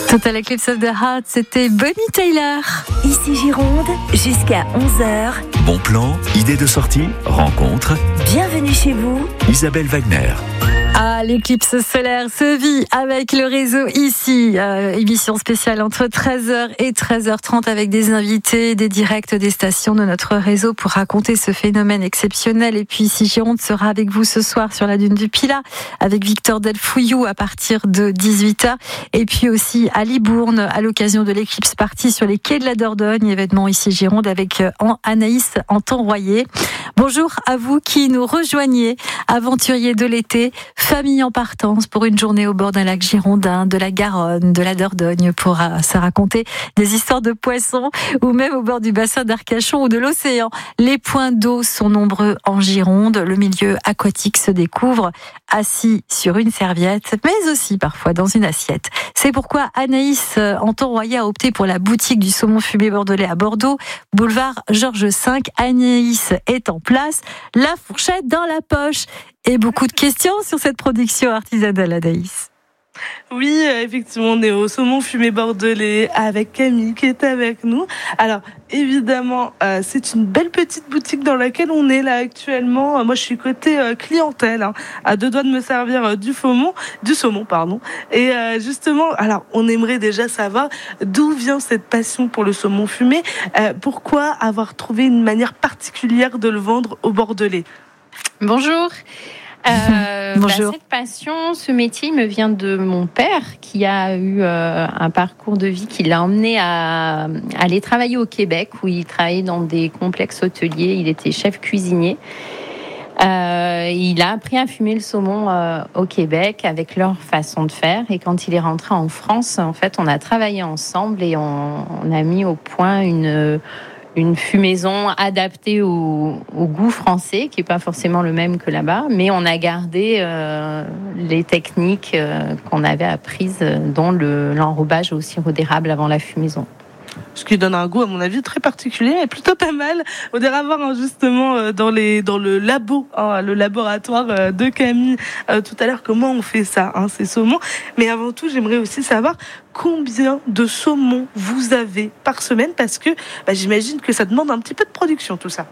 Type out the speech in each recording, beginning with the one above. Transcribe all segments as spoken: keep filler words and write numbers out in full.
Total Eclipse of the Heart, c'était Bonnie Tyler. Ici Gironde, jusqu'à onze heures. Bon plan, idée de sortie, rencontre. Bienvenue chez vous. Isabelle Wagner. Ah, l'éclipse solaire se vit avec le réseau ici. Euh, émission spéciale entre treize heures et treize heures trente avec des invités, des directs des stations de notre réseau pour raconter ce phénomène exceptionnel. Et puis ici Gironde sera avec vous ce soir sur la dune du Pilat avec Victor Delfouillou à partir de dix-huit heures. Et puis aussi à Libourne à l'occasion de l'éclipse partie sur les quais de la Dordogne, événement ici Gironde avec Anaïs Anton-Royer. Bonjour à vous qui nous rejoignez, aventuriers de l'été, famille en partance pour une journée au bord d'un lac girondin, de la Garonne, de la Dordogne pour euh, se raconter des histoires de poissons ou même au bord du bassin d'Arcachon ou de l'océan. Les points d'eau sont nombreux en Gironde, le milieu aquatique se découvre assis sur une serviette, mais aussi parfois dans une assiette. C'est pourquoi Anaïs Anton-Royer a opté pour la boutique du saumon fumé bordelais à Bordeaux, boulevard Georges cinq. Anaïs est en place, la fourchette dans la poche. Et beaucoup de questions sur cette production artisanale, Anaïs. Oui, effectivement, on est au saumon fumé bordelais avec Camille qui est avec nous. Alors, évidemment, euh, c'est une belle petite boutique dans laquelle on est là actuellement. Moi, je suis côté euh, clientèle, hein, à deux doigts de me servir euh, du saumon, du saumon, pardon. Et euh, justement, alors, on aimerait déjà savoir d'où vient cette passion pour le saumon fumé. Euh, pourquoi avoir trouvé une manière particulière de le vendre au bordelais ? Bonjour. Euh, Bonjour. Bah, cette passion, ce métier me vient de mon père qui a eu euh, un parcours de vie qui l'a emmené à, à aller travailler au Québec où il travaillait dans des complexes hôteliers. Il était chef cuisinier. Euh, il a appris à fumer le saumon euh, au Québec avec leur façon de faire. Et quand il est rentré en France, en fait, on a travaillé ensemble et on, on a mis au point une une fumaison adaptée au, au goût français, qui n'est pas forcément le même que là-bas, mais on a gardé euh, les techniques euh, qu'on avait apprises, dont le, l'enrobage au sirop d'érable avant la fumaison. Ce qui donne un goût, à mon avis, très particulier et plutôt pas mal. On dirait avoir hein, justement dans, les, dans le labo, hein, le laboratoire de Camille euh, tout à l'heure, comment on fait ça, hein, ces saumons. Mais avant tout, j'aimerais aussi savoir combien de saumons vous avez par semaine, parce que bah, j'imagine que ça demande un petit peu de production, tout ça.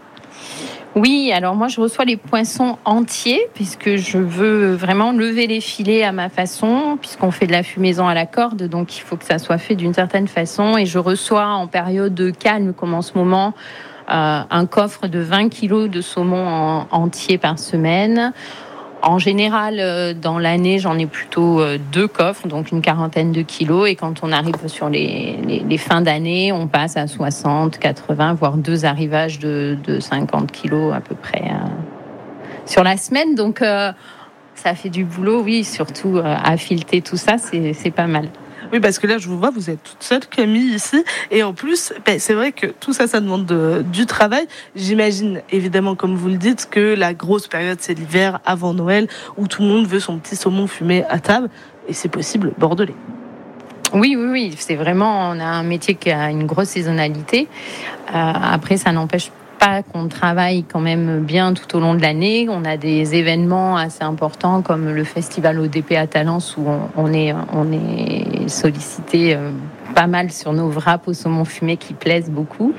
Oui, alors moi je reçois les poissons entiers puisque je veux vraiment lever les filets à ma façon, puisqu'on fait de la fumaison à la corde, donc il faut que ça soit fait d'une certaine façon. Et je reçois en période de calme, comme en ce moment, euh, un coffre de vingt kilos de saumon en, entier par semaine. En général, dans l'année, j'en ai plutôt deux coffres, donc une quarantaine de kilos. Et quand on arrive sur les, les, les fins d'année, on passe à soixante, quatre-vingts, voire deux arrivages de, de cinquante kilos à peu près euh, sur la semaine. Donc, euh, ça fait du boulot, oui, surtout euh, à fileter tout ça, c'est, c'est pas mal. Oui, parce que là, je vous vois, vous êtes toute seule, Camille, ici. Et en plus, ben, c'est vrai que tout ça, ça demande de, du travail. J'imagine, évidemment, comme vous le dites, que la grosse période, c'est l'hiver, avant Noël, où tout le monde veut son petit saumon fumé à table. Et c'est possible, bordelais. Oui, oui, oui. C'est vraiment, on a un métier qui a une grosse saisonnalité. Euh, après, ça n'empêche pas qu'on travaille quand même bien tout au long de l'année. On a des événements assez importants comme le festival O D P à Talence où on, on est on est sollicité euh, pas mal sur nos wraps au saumon fumé qui plaisent beaucoup.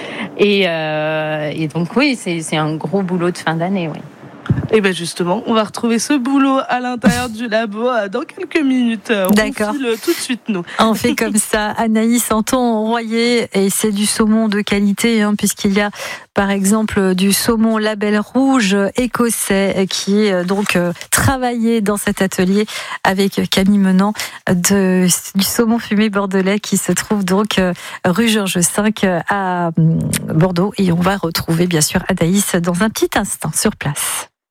Et, euh, et donc oui, c'est c'est un gros boulot de fin d'année, oui. Et bien justement, on va retrouver ce boulot à l'intérieur du labo dans quelques minutes. On D'accord. file tout de suite, nous. On fait comme ça. Anaïs Anton-Royer, et c'est du saumon de qualité, hein, puisqu'il y a par exemple du saumon label rouge écossais qui est donc euh, travaillé dans cet atelier avec Camille Menant de, du saumon fumé bordelais qui se trouve donc euh, rue Georges cinq à euh, Bordeaux. Et on va retrouver bien sûr Anaïs dans un petit instant sur place.